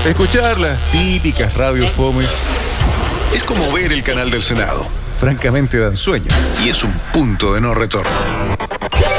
Escuchar las típicas radios fome Es como ver el canal del Senado. francamente dan sueño. Y es un punto de no retorno.